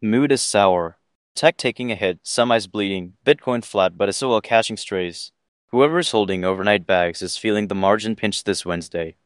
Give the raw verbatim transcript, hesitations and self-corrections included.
Mood is sour. Tech taking a hit, semis bleeding, Bitcoin flat but still cashing strays. Whoever is holding overnight bags is feeling the margin pinch this Wednesday.